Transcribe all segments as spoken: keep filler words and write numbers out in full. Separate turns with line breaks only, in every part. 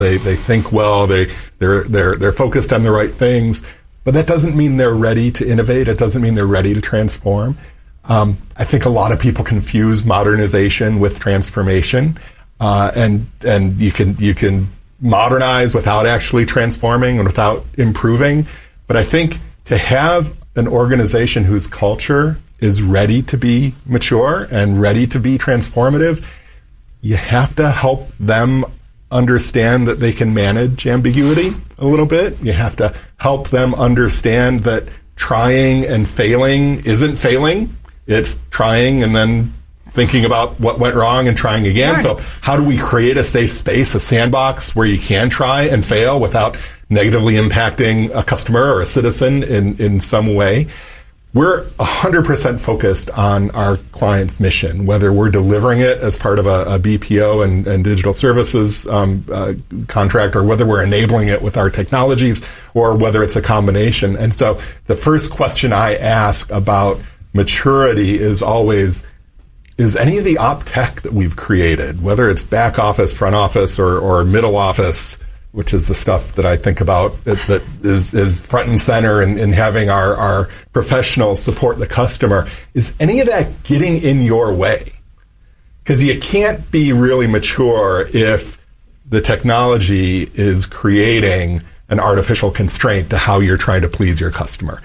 They they think well. They they're they're they're focused on the right things, but that doesn't mean they're ready to innovate. It doesn't mean they're ready to transform. Um, I think a lot of people confuse modernization with transformation, uh, and and you can you can modernize without actually transforming and without improving. But I think to have an organization whose culture is ready to be mature and ready to be transformative, you have to help them understand that they can manage ambiguity a little bit. You have to help them understand that trying and failing isn't failing. It's trying and then thinking about what went wrong and trying again. Right. So how do we create a safe space, a sandbox where you can try and fail without negatively impacting a customer or a citizen in, in some way? We're one hundred percent focused on our client's mission, whether we're delivering it as part of a, a B P O and, and digital services um, uh, contract, or whether we're enabling it with our technologies, or whether it's a combination. And so the first question I ask about maturity is always, is any of the op tech that we've created, whether it's back office, front office, or, or middle office, which is the stuff that I think about that, that is, is front and center in, in having our, our professionals support the customer, is any of that getting in your way? Because you can't be really mature if the technology is creating an artificial constraint to how you're trying to please your customer.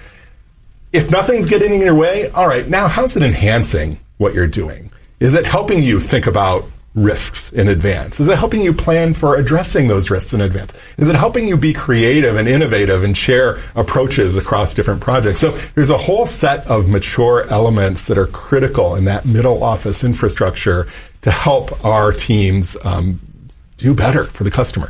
If nothing's getting in your way, all right, now how's it enhancing what you're doing? Is it helping you think about risks in advance? Is it helping you plan for addressing those risks in advance? Is it helping you be creative and innovative and share approaches across different projects? So there's a whole set of mature elements that are critical in that middle office infrastructure to help our teams um, do better for the customer.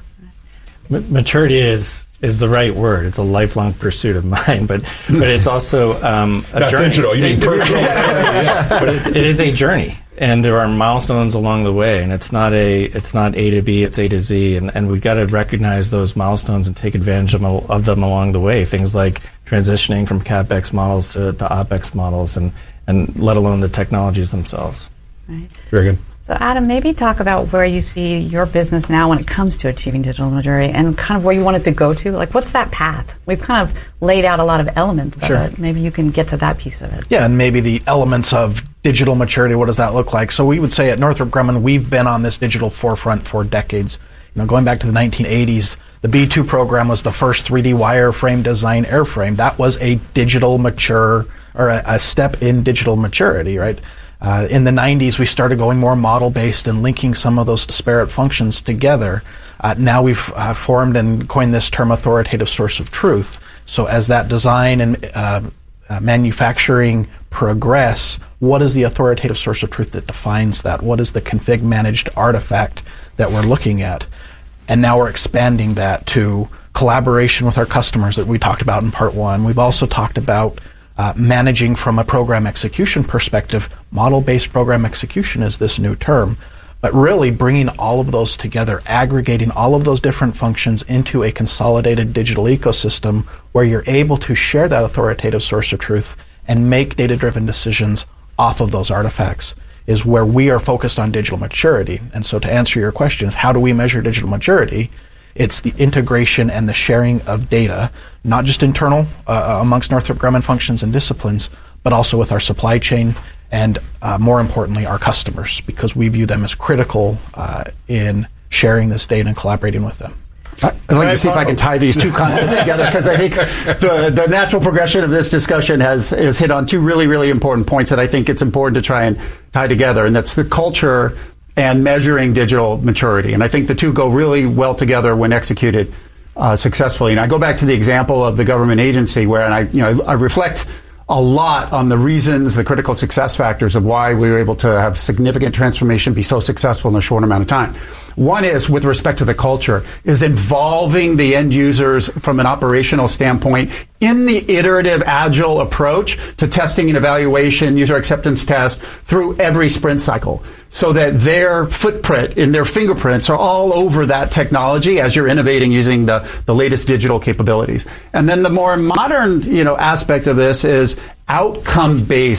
Maturity is is the right word. It's a lifelong pursuit of mine, but but it's also um, a
Not
journey.
digital, you mean personal.
Yeah. But it's, it is a journey, and there are milestones along the way, and it's not a it's not A to B, it's A to Z, and, and we've got to recognize those milestones and take advantage of, of them along the way. Things like transitioning from CapEx models to, to OpEx models, and, and let alone the technologies themselves.
Right.
Very good.
So Adam, maybe talk about where you see your business now when it comes to achieving digital maturity, and kind of where you want it to go to. Like, what's that path? We've kind of laid out a lot of elements
Sure.
of it. Maybe you can get to that piece of it.
Yeah, and maybe the elements of digital maturity, what does that look like? So we would say at Northrop Grumman, we've been on this digital forefront for decades. You know, going back to the nineteen eighties, the B two program was the first three D wireframe design airframe. That was a digital mature, or a, a step in digital maturity, right? Uh, in the nineties, we started going more model-based and linking some of those disparate functions together. Uh, now we've uh, formed and coined this term authoritative source of truth. So as that design and uh, uh, manufacturing progress, what is the authoritative source of truth that defines that? What is the config managed artifact that we're looking at? And now we're expanding that to collaboration with our customers that we talked about in part one. We've also talked about Uh, managing from a program execution perspective. Model-based program execution is this new term, but really bringing all of those together, aggregating all of those different functions into a consolidated digital ecosystem where you're able to share that authoritative source of truth and make data-driven decisions off of those artifacts is where we are focused on digital maturity. And so to answer your questions, how do we measure digital maturity? It's the integration and the sharing of data, not just internal uh, amongst Northrop Grumman functions and disciplines, but also with our supply chain and, uh, more importantly, our customers, because we view them as critical uh, in sharing this data and collaborating with them.
I'd like to see if I can tie these two concepts together, because I think the, the natural progression of this discussion has, has hit on two really, really important points that I think it's important to try and tie together, and that's the culture and measuring digital maturity. And I think the two go really well together when executed uh, successfully. And I go back to the example of the government agency where, and I, you know, I reflect a lot on the reasons, the critical success factors of why we were able to have significant transformation be so successful in a short amount of time. One is, with respect to the culture, is involving the end users from an operational standpoint in the iterative, agile approach to testing and evaluation, user acceptance test through every sprint cycle, so that their footprint and their fingerprints are all over that technology as you're innovating using the, the latest digital capabilities. And then the more modern, you know, aspect of this is outcome-based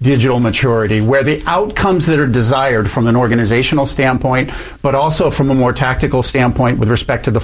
digital maturity, where the outcomes that are desired from an organizational standpoint, but also from a more tactical standpoint with respect to the